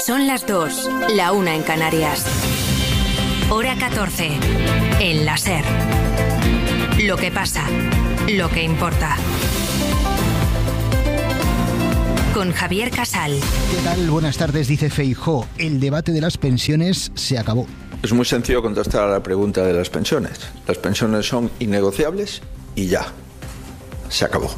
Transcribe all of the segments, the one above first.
Son las 2, la 1 en Canarias. Hora 14, en la SER. Lo que pasa, lo que importa. Con Javier Casal. ¿Qué tal? Buenas tardes, dice Feijóo. El debate de las pensiones se acabó. Es muy sencillo contestar a la pregunta de las pensiones. Las pensiones son innegociables y ya. Se acabó.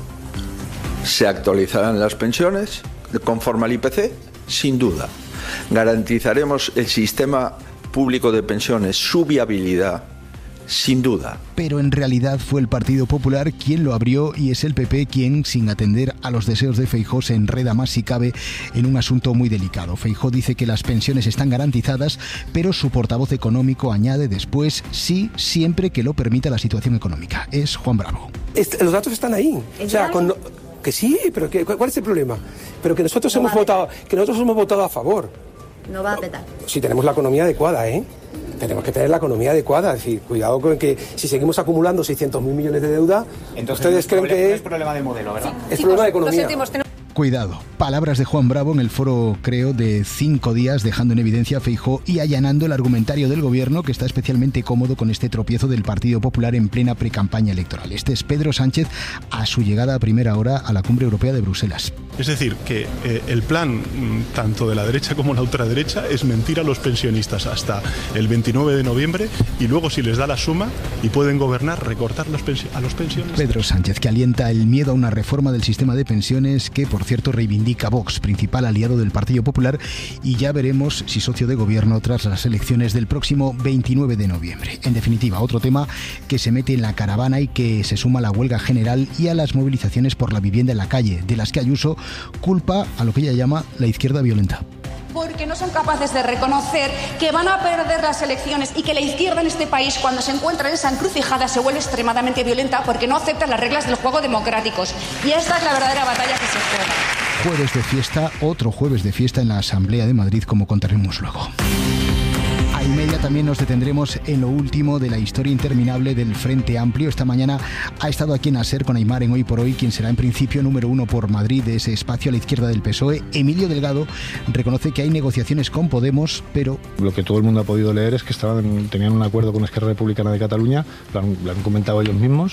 ¿Se actualizarán las pensiones conforme al IPC? Sin duda. ¿Garantizaremos el sistema público de pensiones, su viabilidad? Sin duda. Pero en realidad fue el Partido Popular quien lo abrió y es el PP quien, sin atender a los deseos de Feijóo, se enreda más si cabe en un asunto muy delicado. Feijóo dice que las pensiones están garantizadas, pero su portavoz económico añade después sí, siempre que lo permita la situación económica. Es Juan Bravo. Los datos están ahí. O sea, que sí, pero ¿cuál es el problema? Pero que nosotros hemos votado a favor. No va a petar. Si tenemos la economía adecuada, Tenemos que tener la economía adecuada. Es decir, cuidado con que si seguimos acumulando 600.000 millones de deuda, entonces ustedes creen que es problema de modelo, ¿verdad? Es problema de economía. Cuidado, palabras de Juan Bravo en el foro, creo, de 5 días, dejando en evidencia a Feijóo y allanando el argumentario del gobierno, que está especialmente cómodo con este tropiezo del Partido Popular en plena precampaña electoral. Este es Pedro Sánchez a su llegada a primera hora a la Cumbre Europea de Bruselas. Es decir, que el plan tanto de la derecha como la ultraderecha es mentir a los pensionistas hasta el 29 de noviembre y luego, si les da la suma y pueden gobernar, recortar a los pensionistas. Pedro Sánchez, que alienta el miedo a una reforma del sistema de pensiones que, por cierto, reivindica Vox, principal aliado del Partido Popular, y ya veremos si socio de gobierno tras las elecciones del próximo 29 de noviembre. En definitiva, otro tema que se mete en la caravana y que se suma a la huelga general y a las movilizaciones por la vivienda en la calle, de las que Ayuso culpa a lo que ella llama la izquierda violenta. Porque no son capaces de reconocer que van a perder las elecciones y que la izquierda en este país, cuando se encuentra en esa encrucijada, se vuelve extremadamente violenta porque no acepta las reglas del juego democráticos. Y esta es la verdadera batalla que se juega. Jueves de fiesta, otro jueves de fiesta en la Asamblea de Madrid, como contaremos luego. A 1:30 también nos detendremos en lo último de la historia interminable del Frente Amplio. Esta mañana ha estado aquí en la SER con Aimar en Hoy por Hoy, quien será en principio número 1 por Madrid de ese espacio a la izquierda del PSOE. Emilio Delgado reconoce que hay negociaciones con Podemos, pero... Lo que todo el mundo ha podido leer es que tenían un acuerdo con Esquerra Republicana de Cataluña, lo han comentado ellos mismos,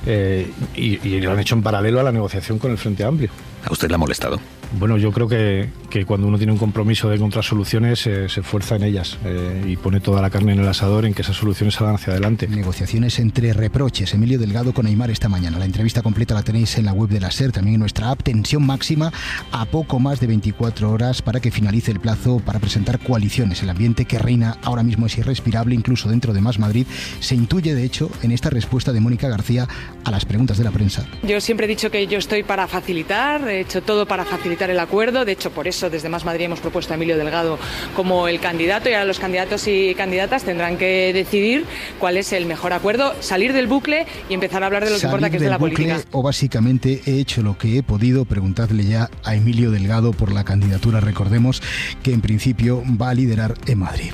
y lo han hecho en paralelo a la negociación con el Frente Amplio. ¿A usted le ha molestado? Bueno, yo creo que cuando uno tiene un compromiso de encontrar soluciones, se esfuerza en ellas y pone toda la carne en el asador en que esas soluciones salgan hacia adelante. Negociaciones entre reproches. Emilio Delgado con Aimar esta mañana. La entrevista completa la tenéis en la web de la SER, también en nuestra app. Tensión máxima a poco más de 24 horas para que finalice el plazo para presentar coaliciones. El ambiente que reina ahora mismo es irrespirable, incluso dentro de Más Madrid. Se intuye, de hecho, en esta respuesta de Mónica García a las preguntas de la prensa. Yo siempre he dicho que yo estoy para facilitar, he hecho todo para facilitar el acuerdo. De hecho, por eso desde Más Madrid hemos propuesto a Emilio Delgado como el candidato, y ahora los candidatos y candidatas tendrán que decidir cuál es el mejor acuerdo, salir del bucle y empezar a hablar de lo que importa, que es de la política. O básicamente he hecho lo que he podido. Preguntadle ya a Emilio Delgado por la candidatura. Recordemos que en principio va a liderar en Madrid.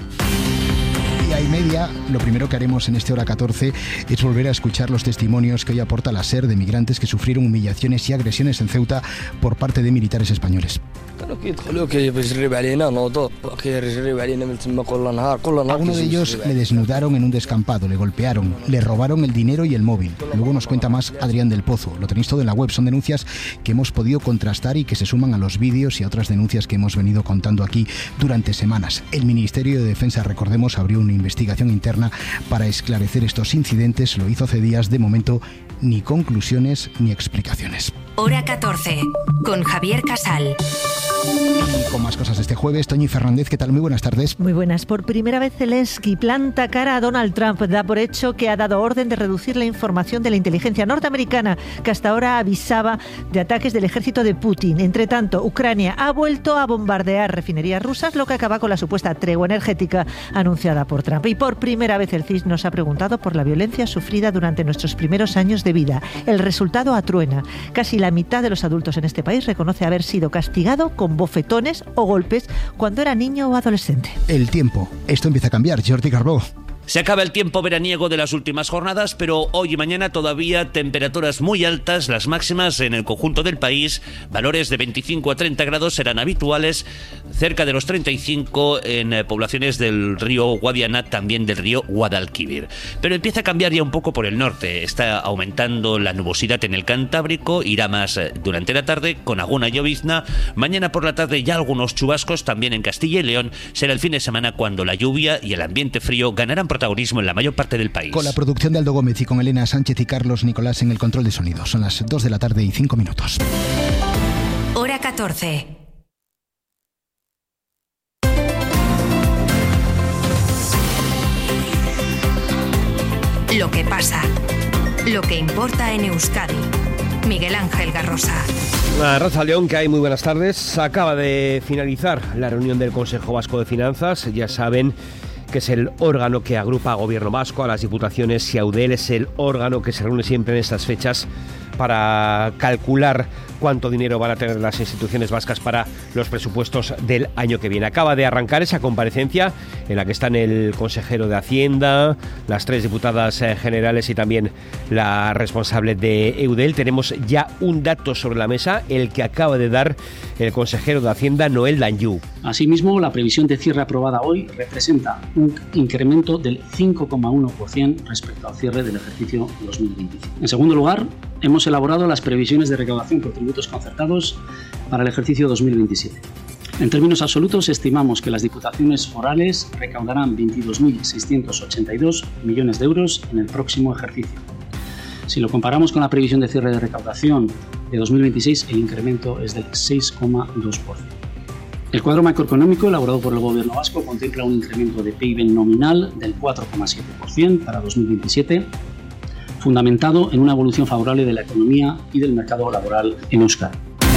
A 1:30, lo primero que haremos en este hora 14 es volver a escuchar los testimonios que hoy aporta la SER de migrantes que sufrieron humillaciones y agresiones en Ceuta por parte de militares españoles. A uno de ellos le desnudaron en un descampado, le golpearon, le robaron el dinero y el móvil. Luego nos cuenta más Adrián del Pozo. Lo tenéis todo en la web. Son denuncias que hemos podido contrastar y que se suman a los vídeos y a otras denuncias que hemos venido contando aquí durante semanas. El Ministerio de Defensa, recordemos, abrió una investigación interna para esclarecer estos incidentes. Lo hizo hace días. De momento, ni conclusiones ni explicaciones. Hora 14, con Javier Casal. Y con más cosas este jueves, Toñi Fernández, ¿qué tal? Muy buenas tardes. Muy buenas. Por primera vez Zelensky planta cara a Donald Trump. Da por hecho que ha dado orden de reducir la información de la inteligencia norteamericana, que hasta ahora avisaba de ataques del ejército de Putin. Entre tanto, Ucrania ha vuelto a bombardear refinerías rusas, lo que acaba con la supuesta tregua energética anunciada por Trump. Y por primera vez el CIS nos ha preguntado por la violencia sufrida durante nuestros primeros años de vida. El resultado atruena. Casi la mitad de los adultos en este país reconoce haber sido castigado con bofetones o golpes cuando era niño o adolescente. El tiempo. Esto empieza a cambiar. Jordi Carbó. Se acaba el tiempo veraniego de las últimas jornadas, pero hoy y mañana todavía temperaturas muy altas, las máximas en el conjunto del país, valores de 25 a 30 grados serán habituales, cerca de los 35 en poblaciones del río Guadiana, también del río Guadalquivir. Pero empieza a cambiar ya un poco por el norte, está aumentando la nubosidad en el Cantábrico, irá más durante la tarde con alguna llovizna, mañana por la tarde ya algunos chubascos también en Castilla y León, será el fin de semana cuando la lluvia y el ambiente frío ganarán protagonismo en la mayor parte del país. Con la producción de Aldo Gómez y con Elena Sánchez y Carlos Nicolás en el control de sonido. Son las 2 de la tarde y 5 minutos. Hora 14. Lo que pasa. Lo que importa en Euskadi. Miguel Ángel Garrosa. Raza León, que hay muy buenas tardes. Acaba de finalizar la reunión del Consejo Vasco de Finanzas. Ya saben que es el órgano que agrupa a Gobierno Vasco, a las diputaciones y a Eudel. Es el órgano que se reúne siempre en estas fechas para calcular cuánto dinero van a tener las instituciones vascas para los presupuestos del año que viene. Acaba de arrancar esa comparecencia en la que están el consejero de Hacienda, las 3 diputadas generales y también la responsable de Eudel. Tenemos ya un dato sobre la mesa, el que acaba de dar el consejero de Hacienda, Noel Danjou. Asimismo, la previsión de cierre aprobada hoy representa un incremento del 5,1% respecto al cierre del ejercicio 2025. En segundo lugar, hemos elaborado las previsiones de recaudación por tributos concertados para el ejercicio 2027. En términos absolutos, estimamos que las diputaciones forales recaudarán 22.682 millones de euros en el próximo ejercicio. Si lo comparamos con la previsión de cierre de recaudación de 2026, el incremento es del 6,2%. El cuadro macroeconómico elaborado por el Gobierno vasco contempla un incremento de PIB nominal del 4,7% para 2027, fundamentado en una evolución favorable de la economía y del mercado laboral en Euskadi.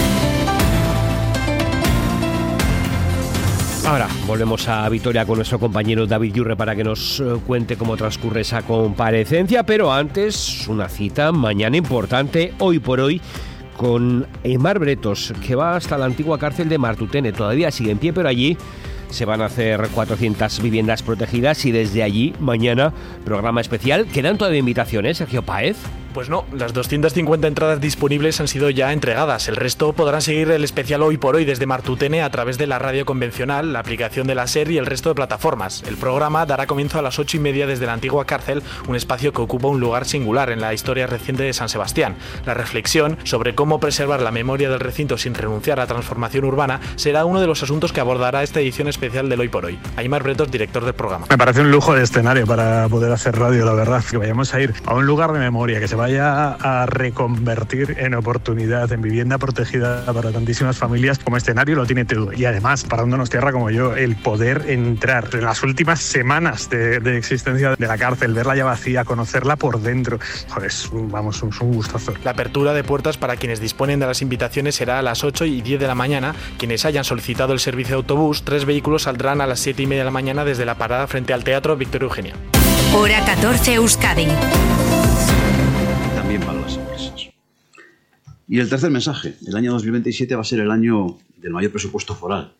Ahora volvemos a Vitoria con nuestro compañero David Yurre para que nos cuente cómo transcurre esa comparecencia, pero antes una cita mañana importante, hoy por hoy, con Aimar Bretos, que va hasta la antigua cárcel de Martutene. Todavía sigue en pie, pero allí se van a hacer 400 viviendas protegidas y desde allí, mañana, programa especial. ¿Quedan todavía invitaciones, Sergio Páez? Pues no, las 250 entradas disponibles han sido ya entregadas. El resto podrán seguir el especial hoy por hoy desde Martutene a través de la radio convencional, la aplicación de la SER y el resto de plataformas. El programa dará comienzo a las 8:30 desde la antigua cárcel, un espacio que ocupa un lugar singular en la historia reciente de San Sebastián. La reflexión sobre cómo preservar la memoria del recinto sin renunciar a la transformación urbana será uno de los asuntos que abordará esta edición especial del Hoy por Hoy. Aimar Bretos, director del programa. Me parece un lujo de escenario para poder hacer radio, la verdad, que vayamos a ir a un lugar de memoria, que se vaya a reconvertir en oportunidad, en vivienda protegida para tantísimas familias. Como escenario lo tiene todo. Y además, para un donostiarra como yo, el poder entrar en las últimas semanas de existencia de la cárcel, verla ya vacía, conocerla por dentro, joder, es un gustazo. La apertura de puertas para quienes disponen de las invitaciones será a las 8:10 de la mañana. Quienes hayan solicitado el servicio de autobús, 3 vehículos saldrán a las 7:30 de la mañana desde la parada frente al Teatro Victoria Eugenia. Hora 14 Euskadi. También para las empresas. Y el tercer mensaje, el año 2027 va a ser el año del mayor presupuesto foral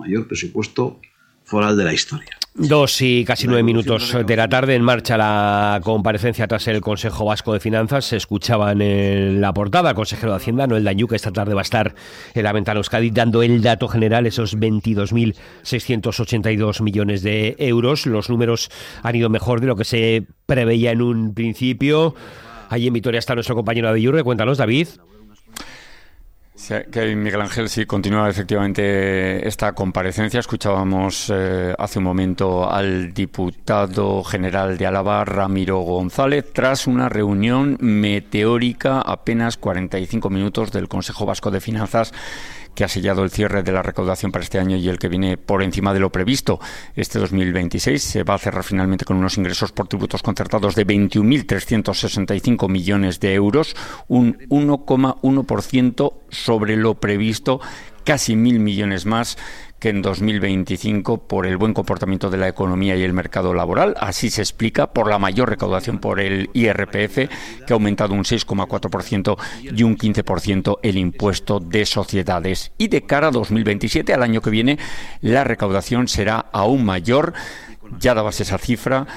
de la historia. 2 y casi 9 minutos de la tarde, en marcha la comparecencia tras el Consejo Vasco de Finanzas. Se escuchaban en la portada al consejero de Hacienda, Noel Danjou, que esta tarde va a estar en la ventana Euskadi dando el dato general, esos 22.682 millones de euros. Los números han ido mejor de lo que se preveía en un principio. Allí en Vitoria está nuestro compañero David Yurre. Cuéntanos, David. Sí, que Miguel Ángel, sí, continúa efectivamente esta comparecencia. Escuchábamos hace un momento al diputado general de Álava, Ramiro González, tras una reunión meteórica, apenas 45 minutos del Consejo Vasco de Finanzas, que ha sellado el cierre de la recaudación para este año y el que viene por encima de lo previsto. Este 2026 se va a cerrar finalmente con unos ingresos por tributos concertados de 21.365 millones de euros, un 1,1% sobre lo previsto, casi 1.000 millones más que en 2025 por el buen comportamiento de la economía y el mercado laboral. Así se explica por la mayor recaudación por el IRPF, que ha aumentado un 6,4% y un 15% el impuesto de sociedades. Y de cara a 2027, al año que viene, la recaudación será aún mayor, ya dabas esa cifra,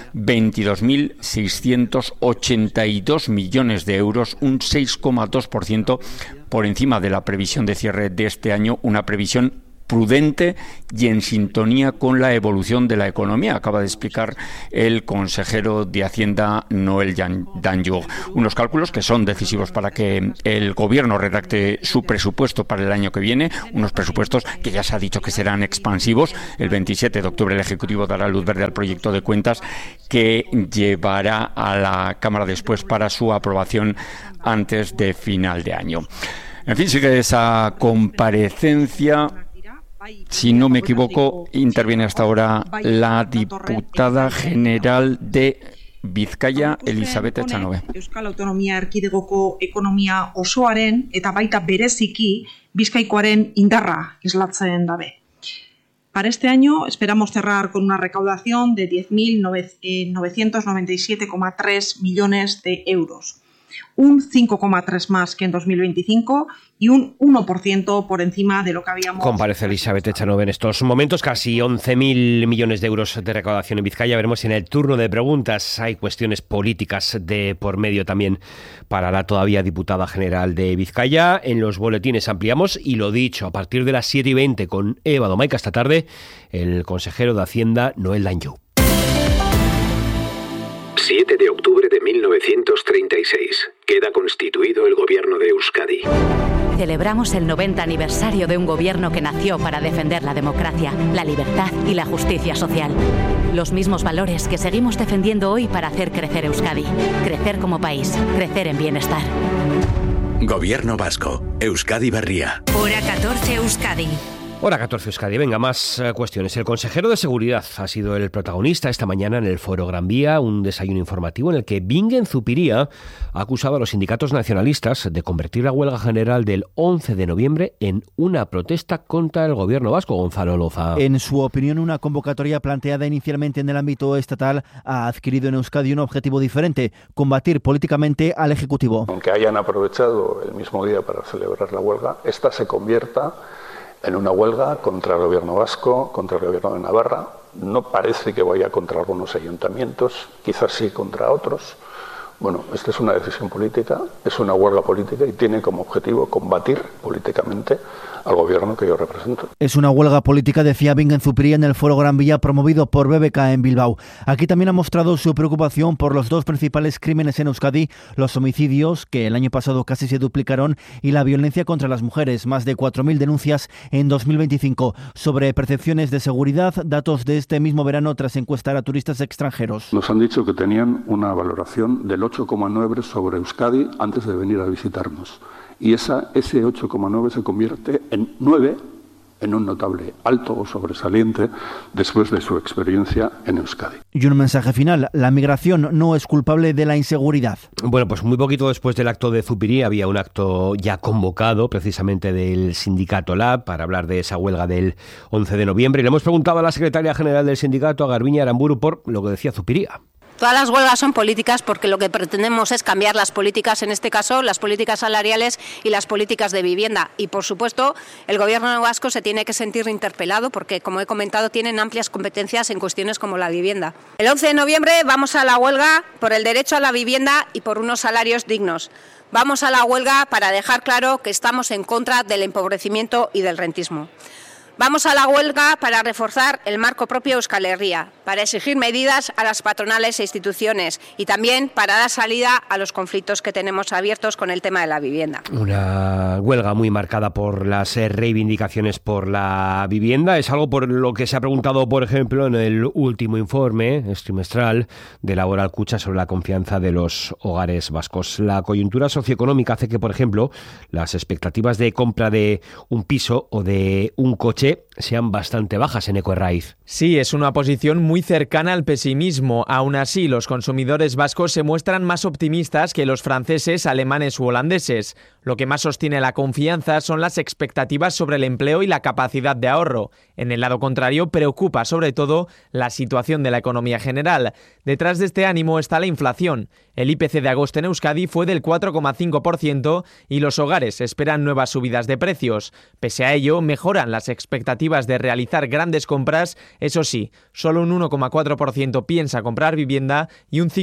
22.682 millones de euros, un 6,2% por encima de la previsión de cierre de este año, una previsión prudente y en sintonía con la evolución de la economía, acaba de explicar el consejero de Hacienda, Noel Danjou. Unos cálculos que son decisivos para que el Gobierno redacte su presupuesto para el año que viene, unos presupuestos que ya se ha dicho que serán expansivos. El 27 de octubre el Ejecutivo dará luz verde al proyecto de cuentas que llevará a la Cámara después para su aprobación antes de final de año. En fin, sigue esa comparecencia. Si no me equivoco, interviene hasta ahora la diputada general de Bizkaia, Elisabeth Echanove. Euskal Autonomia Erkidegoko ekonomia osoaren eta baita bereziki Bizkaikoaren indarra islatzen dabe. Para este año esperamos cerrar con una recaudación de 10.997,3 millones de euros. Un 5,3 más que en 2025 y un 1% por encima de lo que habíamos... Comparece Elisabeth Echanove en estos momentos, casi 11.000 millones de euros de recaudación en Vizcaya. Veremos si en el turno de preguntas hay cuestiones políticas de por medio también para la todavía diputada general de Vizcaya. En los boletines ampliamos y lo dicho, a partir de las 7:20 con Eva Domaica esta tarde, el consejero de Hacienda, Noel Danjou. 7 de octubre de 1936. Queda constituido el gobierno de Euskadi. Celebramos el 90 aniversario de un gobierno que nació para defender la democracia, la libertad y la justicia social. Los mismos valores que seguimos defendiendo hoy para hacer crecer Euskadi. Crecer como país, crecer en bienestar. Gobierno vasco. Euskadi Berria. Hora 14 Euskadi. Hora 14 Euskadi. Venga, más cuestiones. El consejero de Seguridad ha sido el protagonista esta mañana en el Foro Gran Vía, un desayuno informativo en el que Bingen Zupiria ha acusado a los sindicatos nacionalistas de convertir la huelga general del 11 de noviembre en una protesta contra el gobierno vasco. Gonzalo Loza. En su opinión, una convocatoria planteada inicialmente en el ámbito estatal ha adquirido en Euskadi un objetivo diferente: combatir políticamente al Ejecutivo. Aunque hayan aprovechado el mismo día para celebrar la huelga, esta se convierta en una huelga contra el gobierno vasco, contra el gobierno de Navarra. No parece que vaya contra algunos ayuntamientos, quizás sí contra otros. Bueno, esta es una decisión política, es una huelga política y tiene como objetivo combatir políticamente al gobierno que yo represento. Es una huelga política, decía Bingen Zupiria en el Foro Gran Vía promovido por BBK en Bilbao. Aquí también ha mostrado su preocupación por los dos principales crímenes en Euskadi: los homicidios, que el año pasado casi se duplicaron, y la violencia contra las mujeres, más de 4.000 denuncias en 2025. Sobre percepciones de seguridad, datos de este mismo verano tras encuestar a turistas extranjeros. Nos han dicho que tenían una valoración del 8,9 sobre Euskadi antes de venir a visitarnos. Y ese 8,9 se convierte en 9, en un notable alto o sobresaliente después de su experiencia en Euskadi. Y un mensaje final: la migración no es culpable de la inseguridad. Bueno, pues muy poquito después del acto de Zupiria había un acto ya convocado precisamente del sindicato LAB para hablar de esa huelga del 11 de noviembre. Y le hemos preguntado a la secretaria general del sindicato, a Garbiñe Aramburu, por lo que decía Zupiria. Todas las huelgas son políticas porque lo que pretendemos es cambiar las políticas, en este caso las políticas salariales y las políticas de vivienda. Y por supuesto el gobierno vasco se tiene que sentir interpelado porque, como he comentado, tienen amplias competencias en cuestiones como la vivienda. El 11 de noviembre vamos a la huelga por el derecho a la vivienda y por unos salarios dignos. Vamos a la huelga para dejar claro que estamos en contra del empobrecimiento y del rentismo. Vamos a la huelga para reforzar el marco propio de Euskal Herria, para exigir medidas a las patronales e instituciones y también para dar salida a los conflictos que tenemos abiertos con el tema de la vivienda. Una huelga muy marcada por las reivindicaciones por la vivienda. Es algo por lo que se ha preguntado, por ejemplo, en el último informe trimestral de Laboral Kutxa sobre la confianza de los hogares vascos. La coyuntura socioeconómica hace que, por ejemplo, las expectativas de compra de un piso o de un coche sean bastante bajas en Ecoerraiz. Sí, es una posición muy cercana al pesimismo. Aún así, los consumidores vascos se muestran más optimistas que los franceses, alemanes u holandeses. Lo que más sostiene la confianza son las expectativas sobre el empleo y la capacidad de ahorro. En el lado contrario, preocupa sobre todo la situación de la economía general. Detrás de este ánimo está la inflación. El IPC de agosto en Euskadi fue del 4,5% y los hogares esperan nuevas subidas de precios. Pese a ello, mejoran las expectativas de realizar grandes compras. Eso sí, solo un 1,4% piensa comprar vivienda y un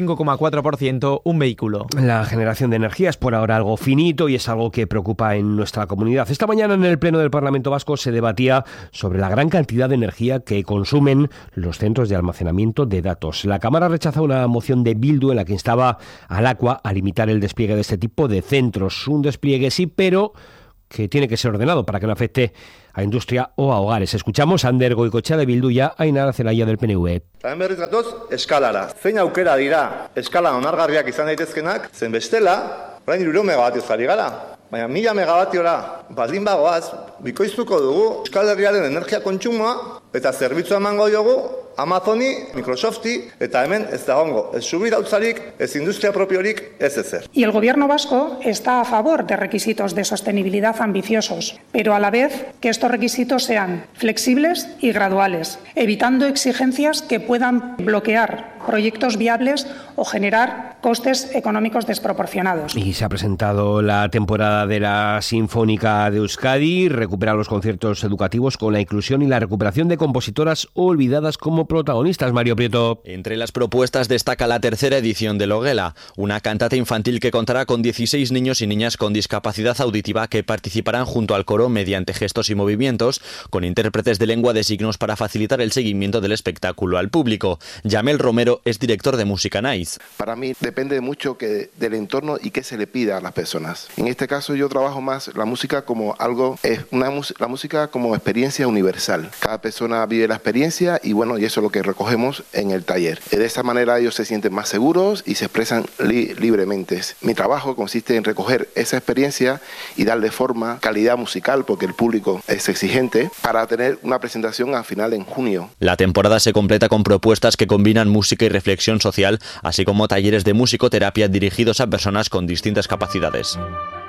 5,4% un vehículo. La generación de energía es por ahora algo finito y es algo que preocupa en nuestra comunidad. Esta mañana en el Pleno del Parlamento Vasco se debatía sobre la gran cantidad de energía que consumen los centros de almacenamiento de datos. La Cámara rechaza una moción de Bildu en la que instaba al ACUA a limitar el despliegue de este tipo de centros. Un despliegue sí, pero que tiene que ser ordenado para que no afecte a industria o a hogares. Escuchamos a Ander Goikoetxea de Bildu y a Ainara Zelaya del PNV. Hemen berriz gatoz eskalara. Zein aukera dira eskala onargarriak izan daitezkenak, zen bestela, orain 300 megabatioz ari gara. Baina 1000 megabatiora baldin bagoaz, bikoiztuko dugu Euskal Herriaren energia kontsumoa eta zerbitzua emango diogu Amazoni, Microsofti, eta hemen ez dagongo, ez subirautzarik, ez industria propiorik, ez ezer. Y el Gobierno vasco está a favor de requisitos de sostenibilidad ambiciosos, pero a la vez que estos requisitos sean flexibles y graduales, evitando exigencias que puedan bloquear proyectos viables o generar costes económicos desproporcionados. Y se ha presentado la temporada de la Sinfónica de Euskadi, recupera los conciertos educativos con la inclusión y la recuperación de compositoras olvidadas como protagonistas. Mario Prieto. Entre las propuestas destaca la tercera edición de Loguela, una cantata infantil que contará con 16 niños y niñas con discapacidad auditiva que participarán junto al coro mediante gestos y movimientos, con intérpretes de lengua de signos para facilitar el seguimiento del espectáculo al público. Yamel Romero es director de Música Nice. Para mí depende mucho del entorno y qué se le pida a las personas. En este caso yo trabajo más la música como algo, la música como experiencia universal. Cada persona vive la experiencia y bueno, y eso es lo que recogemos en el taller. De esta manera ellos se sienten más seguros y se expresan libremente. Mi trabajo consiste en recoger esa experiencia y darle forma, calidad musical, porque el público es exigente, para tener una presentación al final en junio. La temporada se completa con propuestas que combinan música y reflexión social, así como talleres de musicoterapia dirigidos a personas con distintas capacidades.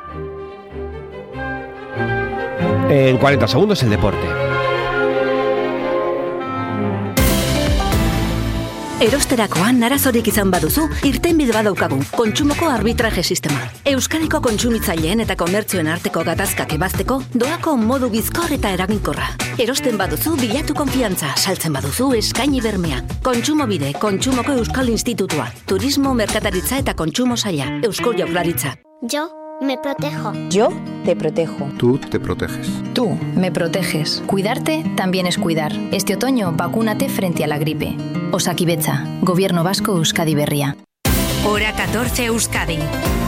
En 40 segundos el deporte. Erosterakoan arazorik izan baduzu, irtenbide badaukagu, kontsumoko arbitraje sistema. Euskadiko kontsumitzaileen eta komertzioen arteko gatazkak ebazteko, doako modu bizkor eta eraginkorra. Erosten baduzu, bilatu konfiantza, saltzen baduzu, eskaini bermea. Kontsumobide, Kontsumoko Euskal Institutua, Turismo, Merkataritza eta Kontsumo Saila, Eusko Jaurlaritza. Yo me protejo. Yo te protejo. Tú te proteges. Tú me proteges. Cuidarte también es cuidar. Este otoño, vacúnate frente a la gripe. Osakidetza, Gobierno Vasco Euskadi Berria. Hora 14 Euskadi.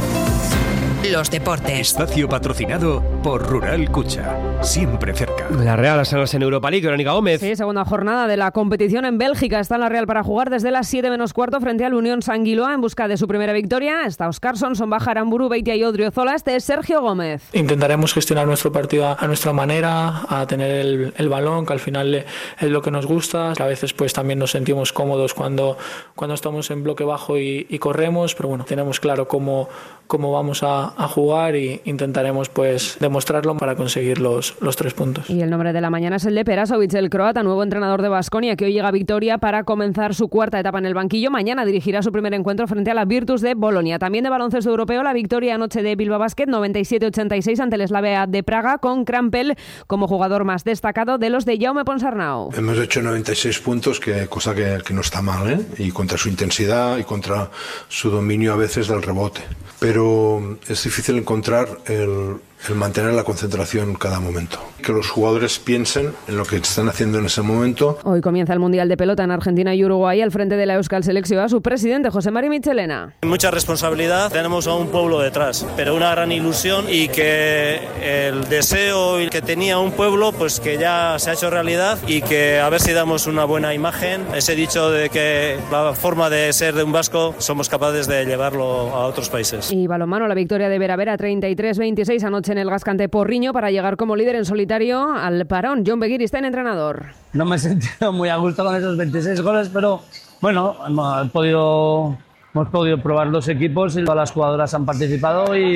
Los deportes. Espacio patrocinado por Rural Cucha. Siempre cerca. La Real Arsenal en Europa League, Verónica Gómez. Sí, segunda jornada de la competición en Bélgica. Está la Real para jugar desde las 7 menos cuarto frente al Unión Sanguiloa en busca de su primera victoria. Está Oscarson, Sonbaja, Aramburu, Beitia y Odriozola. Este es Sergio Gómez. Intentaremos gestionar nuestro partido a nuestra manera, a tener el balón, que al final es lo que nos gusta. A veces pues también nos sentimos cómodos cuando estamos en bloque bajo y corremos, pero bueno, tenemos claro cómo vamos a jugar y intentaremos pues demostrarlo para conseguir los 3 puntos. Y el nombre de la mañana es el de Perasovic, el croata, nuevo entrenador de Baskonia, que hoy llega a Vitoria para comenzar su cuarta etapa en el banquillo. Mañana dirigirá su primer encuentro frente a la Virtus de Bolonia. También de baloncesto europeo, la victoria anoche de Bilbao Basket, 97-86 ante el Slavia de Praga, con Krampel como jugador más destacado de los de Jaume Ponsarnau. Hemos hecho 96 puntos, cosa que no está mal, ¿eh? Y contra su intensidad y contra su dominio a veces del rebote. Pero es difícil encontrar el mantener la concentración cada momento. Que los jugadores piensen en lo que están haciendo en ese momento. Hoy comienza el Mundial de Pelota en Argentina y Uruguay. Al frente de la Euskal Selección, a su presidente, José Mari Michelena. Mucha responsabilidad, tenemos a un pueblo detrás, pero una gran ilusión, y que el deseo que tenía un pueblo, pues que ya se ha hecho realidad, y que a ver si damos una buena imagen. Ese dicho de que la forma de ser de un vasco somos capaces de llevarlo a otros países. Y balonmano, la victoria de Vera Vera 33-26 anoche en el Gascante Porriño para llegar como líder en solitario al parón. John Begiristain, entrenador. No me he sentido muy a gusto con esos 26 goles, pero bueno, hemos podido probar los equipos y todas las jugadoras han participado y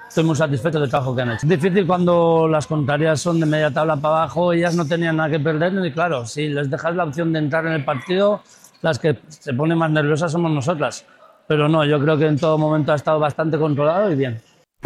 estoy muy satisfecho del trabajo que han hecho. Es difícil cuando las contrarias son de media tabla para abajo, ellas no tenían nada que perder, y claro, si les dejas la opción de entrar en el partido, las que se ponen más nerviosas somos nosotras. Pero no, yo creo que en todo momento ha estado bastante controlado y bien.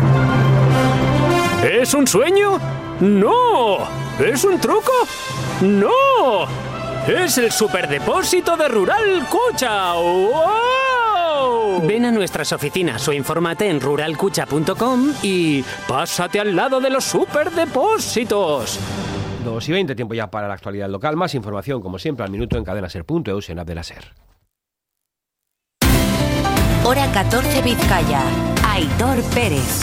¿Es un sueño? ¡No! ¿Es un truco? ¡No! ¡Es el superdepósito de Rural Cucha! ¡Wow! Ven a nuestras oficinas o infórmate en ruralcucha.com y pásate al lado de los superdepósitos. 2:20, tiempo ya para la actualidad local. Más información, como siempre, al minuto en cadenaser.eus en app de la SER. Hora 14 Vizcaya. Aitor Pérez.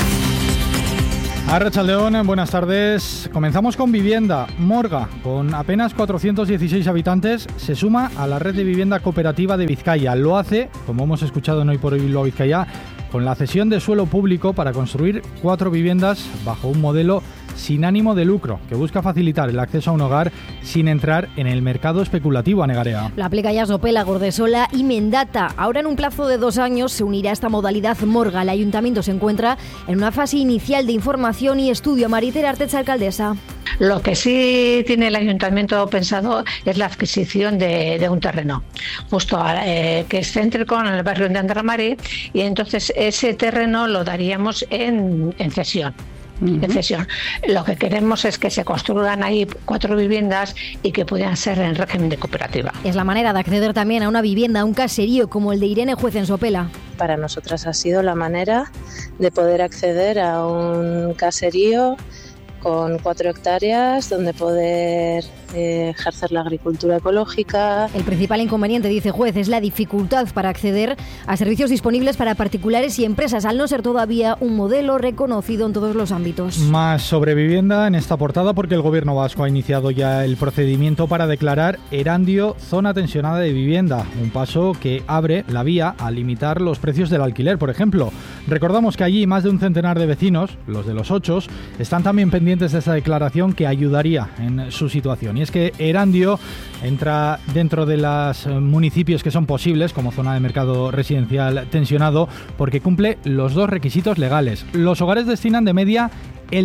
Arratsaldeon, buenas tardes. Comenzamos con vivienda. Morga, con apenas 416 habitantes, se suma a la red de vivienda cooperativa de Vizcaya. Lo hace, como hemos escuchado en Hoy por Hoy Bilbao Vizcaya, con la cesión de suelo público para construir 4 viviendas bajo un modelo sin ánimo de lucro, que busca facilitar el acceso a un hogar sin entrar en el mercado especulativo, Anegarea. La aplica ya Sopela, Gordesola y Mendata. Ahora, en un plazo de 2 años, se unirá esta modalidad Morga. El ayuntamiento se encuentra en una fase inicial de información y estudio. Maritera Artecha, alcaldesa. Lo que sí tiene el ayuntamiento pensado es la adquisición de un terreno, justo que es céntrico en el barrio de Andramari, y entonces ese terreno lo daríamos en cesión. En cesión. Lo que queremos es que se construyan ahí 4 viviendas y que puedan ser en régimen de cooperativa. Es la manera de acceder también a una vivienda, a un caserío como el de Irene Juez en Sopela. Para nosotras ha sido la manera de poder acceder a un caserío con 4 hectáreas donde poder ejercer la agricultura ecológica. El principal inconveniente, dice Juez, es la dificultad para acceder a servicios disponibles para particulares y empresas, al no ser todavía un modelo reconocido en todos los ámbitos. Más sobre vivienda en esta portada, porque el Gobierno vasco ha iniciado ya el procedimiento para declarar Erandio zona tensionada de vivienda, un paso que abre la vía a limitar los precios del alquiler, por ejemplo. Recordamos que allí más de un centenar de vecinos, los de los 8, están también pendientes de esta declaración que ayudaría en su situación. Y es que Erandio entra dentro de los municipios que son posibles como zona de mercado residencial tensionado porque cumple los 2 requisitos legales. Los hogares destinan de media el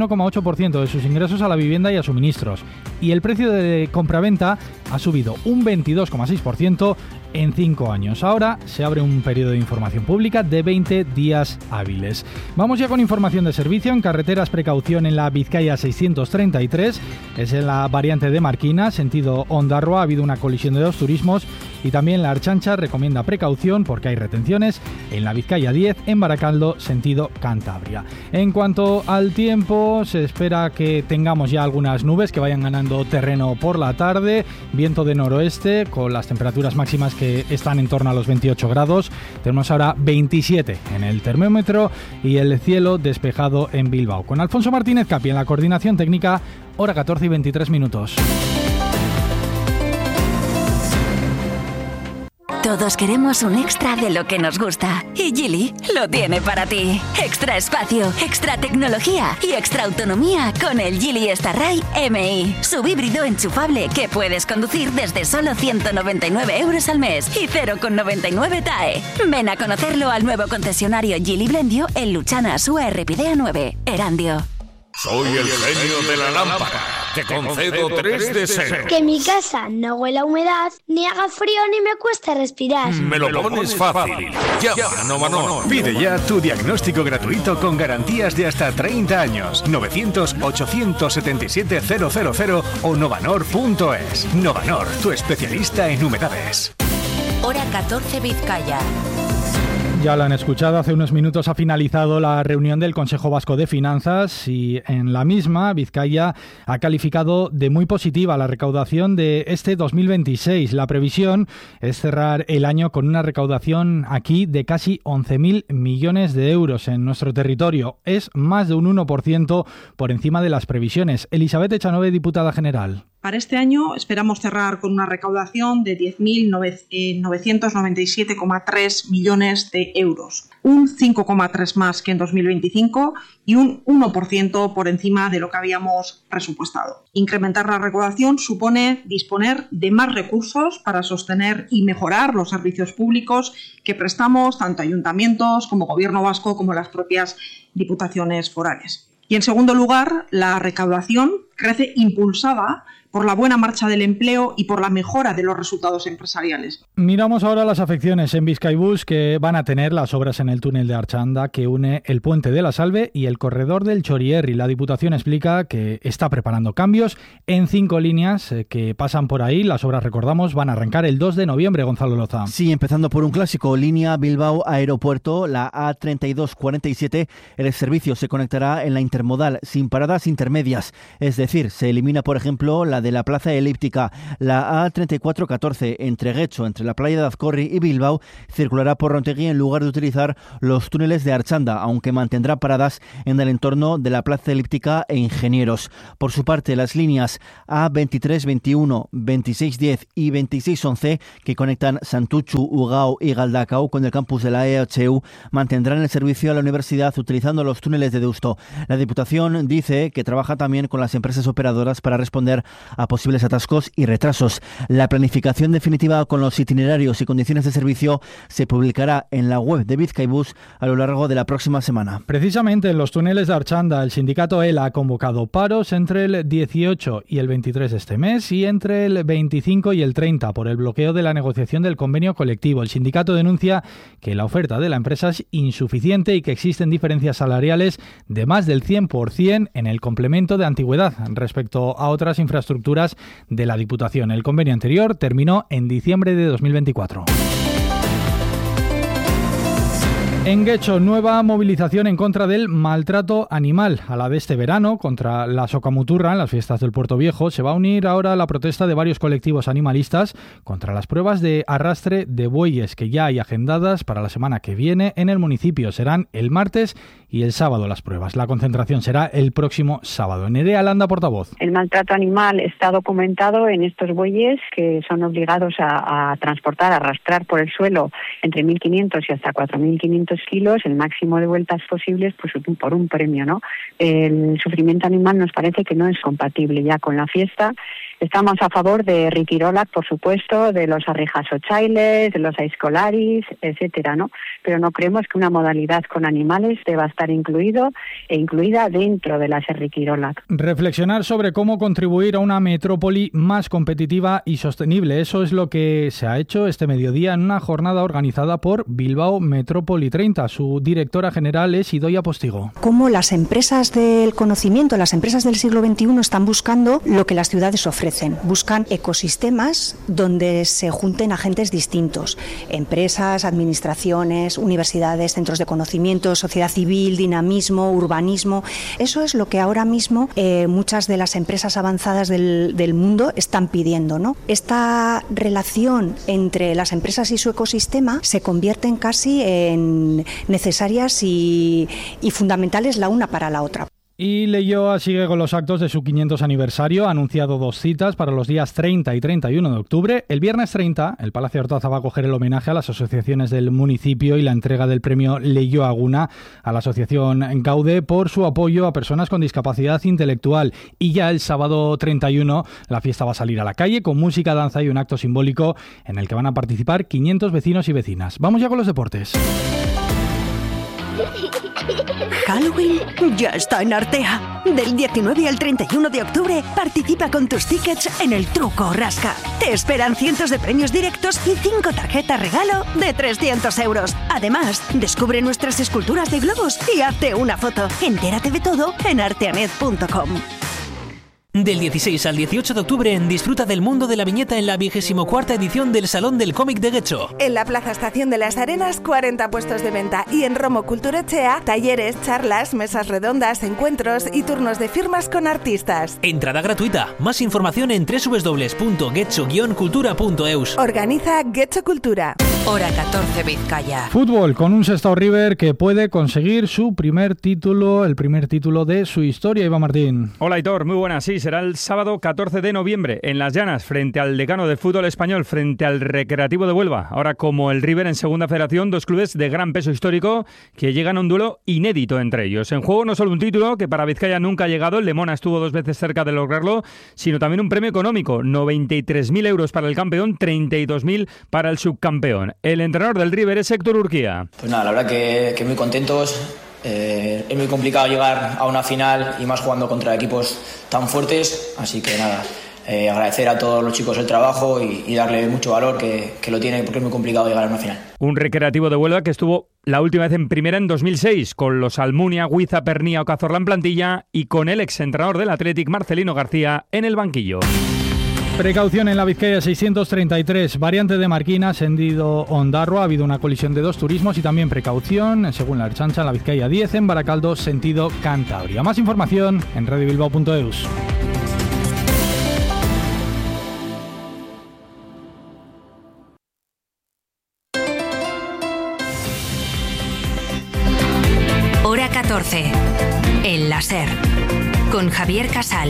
31,8% de sus ingresos a la vivienda y a suministros, y el precio de compraventa ha subido un 22,6% en 5 años. Ahora se abre un periodo de información pública de 20 días hábiles. Vamos ya con información de servicio. En carreteras, precaución en la Vizcaya 633, es en la variante de Marquina, sentido Ondarroa. Ha habido una colisión de 2 turismos, y también la Archancha recomienda precaución porque hay retenciones en la Vizcaya 10, en Baracaldo, sentido Cantabria. En cuanto al tiempo, se espera que tengamos ya algunas nubes que vayan ganando terreno por la tarde, viento de noroeste con las temperaturas máximas que están en torno a los 28 grados. Tenemos ahora 27 en el termómetro y el cielo despejado en Bilbao. Con Alfonso Martínez Capi en la coordinación técnica, hora 14 y 23 minutos. Todos queremos un extra de lo que nos gusta. Y Geely lo tiene para ti. Extra espacio, extra tecnología y extra autonomía con el Geely Starray MI. Sub híbrido enchufable que puedes conducir desde solo 199 euros al mes y 0,99 TAE. Ven a conocerlo al nuevo concesionario Geely Blendio en Luchana, Sua Errepidea 9, Erandio. Soy el genio de la lámpara. Te concedo 3 deseos. Que mi casa no huela a humedad, ni haga frío, ni me cueste respirar. Me lo pones fácil. Llama a Novanor. Pide ya tu diagnóstico gratuito con garantías de hasta 30 años. 900-877-000 o novanor.es. Novanor, tu especialista en humedades. Hora 14 Vizcaya. Ya lo han escuchado, hace unos minutos ha finalizado la reunión del Consejo Vasco de Finanzas y en la misma Vizcaya ha calificado de muy positiva la recaudación de este 2026. La previsión es cerrar el año con una recaudación aquí de casi 11.000 millones de euros en nuestro territorio. Es más de un 1% por encima de las previsiones. Elisabet Echanove, diputada general. Para este año esperamos cerrar con una recaudación de 10.997,3 millones de euros, un 5,3 más que en 2025 y un 1% por encima de lo que habíamos presupuestado. Incrementar la recaudación supone disponer de más recursos para sostener y mejorar los servicios públicos que prestamos tanto ayuntamientos como Gobierno vasco como las propias diputaciones forales. Y en segundo lugar, la recaudación crece impulsada por la buena marcha del empleo y por la mejora de los resultados empresariales. Miramos ahora las afecciones en Bizkaibus que van a tener las obras en el túnel de Archanda que une el puente de la Salve y el corredor del Chorierri. La Diputación explica que está preparando cambios en 5 líneas que pasan por ahí. Las obras, recordamos, van a arrancar el 2 de noviembre, Gonzalo Loza. Sí, empezando por un clásico, línea Bilbao Aeropuerto, la A3247. El servicio se conectará en la intermodal sin paradas intermedias. Es decir, se elimina, por ejemplo, la de la Plaza Elíptica. La A3414 entre Guecho, entre la playa de Azcorri y Bilbao, circulará por Rontegui en lugar de utilizar los túneles de Archanda, aunque mantendrá paradas en el entorno de la Plaza Elíptica e Ingenieros. Por su parte, las líneas A2321, 2610 y 2611, que conectan Santuchu, Ugao y Galdacao con el campus de la EHU, mantendrán el servicio a la universidad utilizando los túneles de Deusto. La Diputación dice que trabaja también con las empresas operadoras para responder a posibles atascos y retrasos. La planificación definitiva con los itinerarios y condiciones de servicio se publicará en la web de Bizkaibus a lo largo de la próxima semana. Precisamente en los túneles de Archanda, el sindicato ELA ha convocado paros entre el 18 y el 23 de este mes y entre el 25 y el 30 por el bloqueo de la negociación del convenio colectivo. El sindicato denuncia que la oferta de la empresa es insuficiente y que existen diferencias salariales de más del 100% en el complemento de antigüedad respecto a otras infraestructuras de la Diputación. El convenio anterior terminó en diciembre de 2024. En Guecho, nueva movilización en contra del maltrato animal. A la de este verano, contra la socamuturra en las fiestas del Puerto Viejo, se va a unir ahora la protesta de varios colectivos animalistas contra las pruebas de arrastre de bueyes que ya hay agendadas para la semana que viene en el municipio. Serán el martes y el sábado las pruebas. La concentración será el próximo sábado. Nerea Landa, portavoz. El maltrato animal está documentado en estos bueyes que son obligados a transportar, a arrastrar por el suelo entre 1.500 y hasta 4.500 kilos, el máximo de vueltas posibles, pues por un premio, ¿no? El sufrimiento animal nos parece que no es compatible ya con la fiesta. Estamos a favor de Riquirolac, por supuesto, de los Arrijasochailes, de los Aizcolaris, etcétera, ¿no? Pero no creemos que una modalidad con animales deba estar incluida dentro de la Riquirolac. Reflexionar sobre cómo contribuir a una metrópoli más competitiva y sostenible. Eso es lo que se ha hecho este mediodía en una jornada organizada por Bilbao Metrópoli 30. Su directora general es Idoia Postigo. Cómo las empresas del conocimiento, las empresas del siglo XXI están buscando lo que las ciudades ofrecen. Buscan ecosistemas donde se junten agentes distintos, empresas, administraciones, universidades, centros de conocimiento, sociedad civil, dinamismo, urbanismo. Eso es lo que ahora mismo muchas de las empresas avanzadas del mundo están pidiendo, ¿no? Esta relación entre las empresas y su ecosistema se convierten casi en necesarias y fundamentales la una para la otra. Y Leioa sigue con los actos de su 500 aniversario. Ha anunciado 2 citas para los días 30 y 31 de octubre. El viernes 30, el Palacio Hortaza va a acoger el homenaje a las asociaciones del municipio y la entrega del premio Leioa Aguna a la asociación Gaude por su apoyo a personas con discapacidad intelectual. Y ya el sábado 31, la fiesta va a salir a la calle con música, danza y un acto simbólico en el que van a participar 500 vecinos y vecinas. Vamos ya con los deportes. Halloween ya está en Artea. Del 19 al 31 de octubre participa con tus tickets en el Truco o Rasca. Te esperan cientos de premios directos y 5 tarjetas regalo de 300 euros. Además, descubre nuestras esculturas de globos y hazte una foto. Entérate de todo en arteanet.com. Del 16 al 18 de octubre disfruta del mundo de la viñeta en la 24ª edición del Salón del Cómic de Guecho. En la Plaza Estación de las Arenas, 40 puestos de venta y en Romo Kulturechea, talleres, charlas, mesas redondas, encuentros y turnos de firmas con artistas. Entrada gratuita. Más información en www.guecho-cultura.eus. Organiza Guecho Cultura. Hora 14 Vizcaya. Fútbol, con un Sestao River que puede conseguir su primer título, el primer título de su historia. Iván Martín. Hola Aitor, muy buenas. Sí, será el sábado 14 de noviembre en Las Llanas, frente al decano del fútbol español, frente al Recreativo de Huelva. Ahora, como el River en Segunda Federación, dos clubes de gran peso histórico que llegan a un duelo inédito entre ellos. En juego no solo un título, que para Vizcaya nunca ha llegado, el Lemona estuvo 2 veces cerca de lograrlo, sino también un premio económico, 93.000 euros para el campeón, 32.000 para el subcampeón. El entrenador del River es Héctor Urquía. Pues nada, la verdad que muy contentos. Es muy complicado llegar a una final y más jugando contra equipos tan fuertes, así que nada, agradecer a todos los chicos el trabajo y darle mucho valor que lo tiene, porque es muy complicado llegar a una final. Un Recreativo de Huelva que estuvo la última vez en primera en 2006, con los Almunia, Huiza, Pernía o Cazorla en plantilla y con el exentrenador del Athletic, Marcelino García, en el banquillo. Precaución en la Vizcaya 633, variante de Marquina, sentido Ondarroa, ha habido una colisión de 2 turismos y también precaución, según la Ertzaintza, en la Vizcaya 10, en Baracaldo, sentido Cantabria. Más información en radiobilbao.eus. Hora 14, El Láser, con Javier Casal.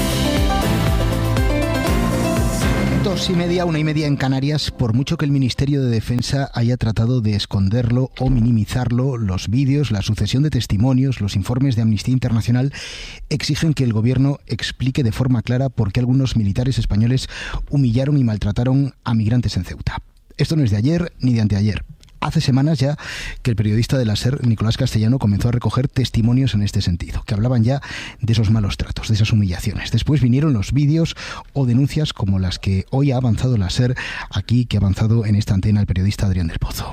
2:30, 1:30 en Canarias. Por mucho que el Ministerio de Defensa haya tratado de esconderlo o minimizarlo, los vídeos, la sucesión de testimonios, los informes de Amnistía Internacional exigen que el gobierno explique de forma clara por qué algunos militares españoles humillaron y maltrataron a migrantes en Ceuta. Esto no es de ayer ni de anteayer. Hace semanas ya que el periodista de la SER, Nicolás Castellano, comenzó a recoger testimonios en este sentido, que hablaban ya de esos malos tratos, de esas humillaciones. Después vinieron los vídeos o denuncias como las que hoy ha avanzado la SER aquí, que ha avanzado en esta antena el periodista Adrián del Pozo.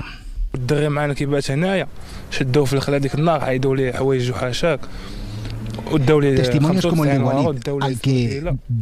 Testimonios como el de Walid, al que